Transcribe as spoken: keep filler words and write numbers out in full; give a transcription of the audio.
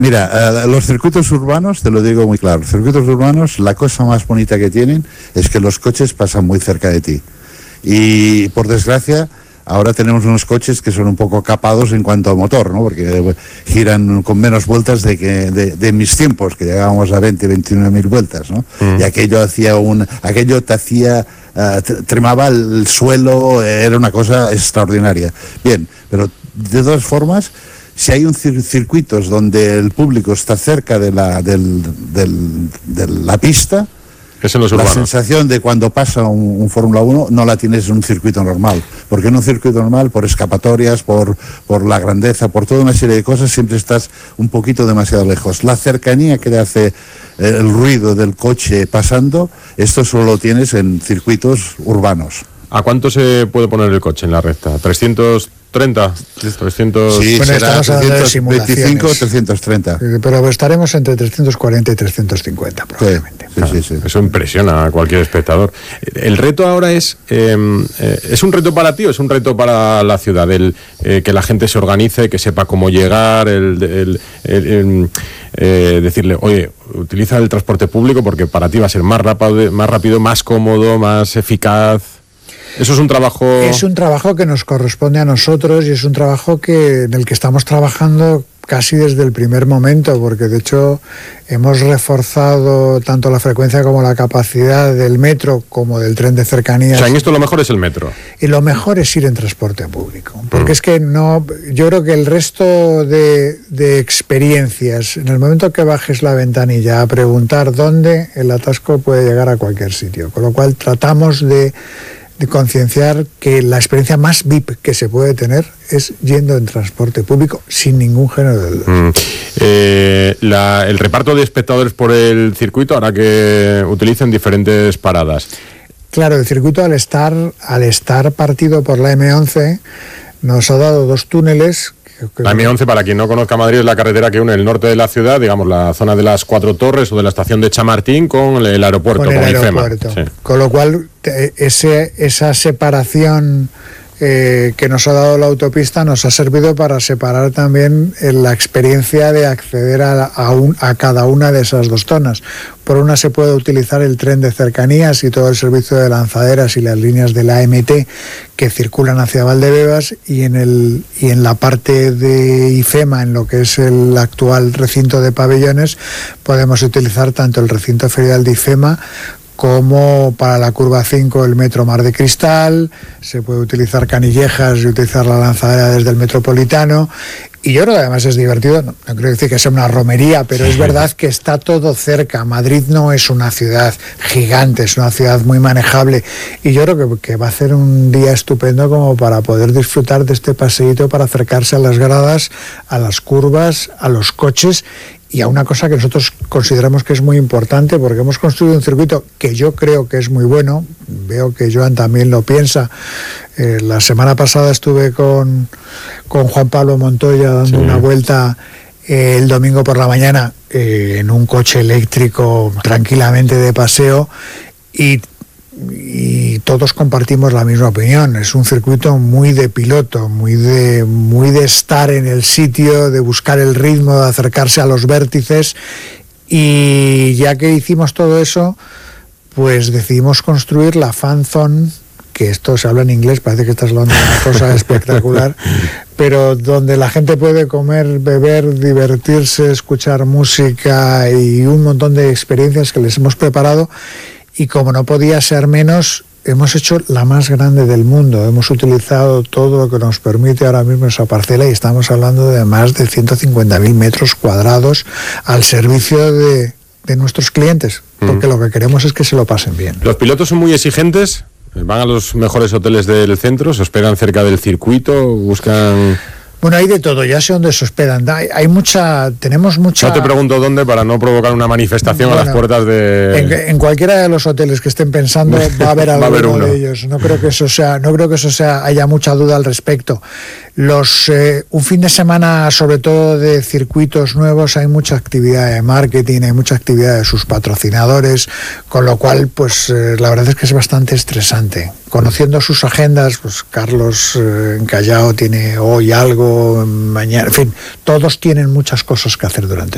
Mira, uh, los circuitos urbanos, te lo digo muy claro, los circuitos urbanos, la cosa más bonita que tienen es que los coches pasan muy cerca de ti. Y por desgracia, ahora tenemos unos coches que son un poco capados en cuanto a motor, ¿no? Porque giran con menos vueltas de que de, de mis tiempos, que llegábamos a veinte, veintiuna mil vueltas, ¿no? Mm. Y aquello hacía un, aquello te hacía, uh, tremaba el suelo, era una cosa extraordinaria. Bien, pero de todas formas, si hay un cir- circuitos donde el público está cerca de la, del, del, de la pista, es en los la urbanos. sensación de cuando pasa un, un Fórmula uno no la tienes en un circuito normal, porque en un circuito normal, por escapatorias, por, por la grandeza, por toda una serie de cosas, siempre estás un poquito demasiado lejos. La cercanía que le hace el ruido del coche pasando, esto solo lo tienes en circuitos urbanos. ¿A cuánto se puede poner el coche en la recta? ¿trescientos treinta? ¿trescientos? Sí, bueno, será trescientos veinticinco, trescientos treinta. Pero estaremos entre trescientos cuarenta y trescientos cincuenta probablemente. Sí, sí, sí, sí. Eso impresiona a cualquier espectador. El reto ahora es, eh, eh, ¿es un reto para ti o es un reto para la ciudad? El, eh, que la gente se organice, que sepa cómo llegar, el, el, el, el eh, decirle, oye, utiliza el transporte público porque para ti va a ser más rápido, más rápido, más cómodo, más eficaz. Eso es un trabajo... Es un trabajo que nos corresponde a nosotros y es un trabajo que en el que estamos trabajando casi desde el primer momento, porque de hecho hemos reforzado tanto la frecuencia como la capacidad del metro como del tren de cercanías. O sea, en esto lo mejor es el metro. Y lo mejor es ir en transporte público, porque mm. es que no... Yo creo que el resto de, de experiencias, en el momento que bajes la ventanilla a preguntar dónde, el atasco puede llegar a cualquier sitio, con lo cual tratamos de... de concienciar que la experiencia más V I P que se puede tener es yendo en transporte público sin ningún género de duda. Mm. Eh, la, el reparto de espectadores por el circuito hará que utilicen diferentes paradas. Claro, el circuito al estar, al estar partido por la eme once nos ha dado dos túneles. La eme once, para quien no conozca Madrid, es la carretera que une el norte de la ciudad, digamos, la zona de las Cuatro Torres o de la estación de Chamartín con el aeropuerto, con el con aeropuerto. IFEMA. Sí. Con lo cual, ese, esa separación eh, que nos ha dado la autopista nos ha servido para separar también eh, la experiencia de acceder a, a, un, a cada una de esas dos zonas. Por una se puede utilizar el tren de cercanías y todo el servicio de lanzaderas y las líneas de la A M T que circulan hacia Valdebebas, y en, el, y en la parte de IFEMA, en lo que es el actual recinto de pabellones, podemos utilizar tanto el recinto ferial de IFEMA como para la curva cinco el metro Mar de Cristal, se puede utilizar Canillejas y utilizar la lanzadera desde el Metropolitano. Y yo creo que además es divertido, no, no quiero decir que sea una romería, pero es verdad que está todo cerca. Madrid no es una ciudad gigante, es una ciudad muy manejable, y yo creo que, que va a ser un día estupendo como para poder disfrutar de este paseíto, para acercarse a las gradas, a las curvas, a los coches y a una cosa que nosotros consideramos que es muy importante, porque hemos construido un circuito que yo creo que es muy bueno. Veo que Joan también lo piensa. Eh, la semana pasada estuve con, con Juan Pablo Montoya dando sí. una vuelta eh, el domingo por la mañana eh, en un coche eléctrico tranquilamente de paseo, y y todos compartimos la misma opinión. Es un circuito muy de piloto, muy de, muy de estar en el sitio, de buscar el ritmo, de acercarse a los vértices, y ya que hicimos todo eso, pues decidimos construir la Fan Zone, que esto se habla en inglés, parece que estás hablando de una cosa espectacular, pero donde la gente puede comer, beber, divertirse, escuchar música y un montón de experiencias que les hemos preparado. Y como no podía ser menos, hemos hecho la más grande del mundo. Hemos utilizado todo lo que nos permite ahora mismo esa parcela, y estamos hablando de más de ciento cincuenta mil metros cuadrados al servicio de, de nuestros clientes, porque mm. lo que queremos es que se lo pasen bien. ¿Los pilotos son muy exigentes? ¿Van a los mejores hoteles del centro? ¿Se hospedan cerca del circuito? ¿Buscan...? Bueno, hay de todo, ya sé dónde se hospedan. Hay, hay mucha, tenemos mucha... No te pregunto dónde para no provocar una manifestación bueno, a las puertas de... En, en cualquiera de los hoteles que estén pensando va a haber alguno va a haber uno de ellos. No creo que eso sea, no creo que eso sea, haya mucha duda al respecto. Los, eh, un fin de semana, sobre todo de circuitos nuevos, hay mucha actividad de marketing, hay mucha actividad de sus patrocinadores, con lo cual, pues eh, la verdad es que es bastante estresante. Conociendo sus agendas, pues Carlos eh, en Callao tiene hoy algo, mañana, en fin, todos tienen muchas cosas que hacer durante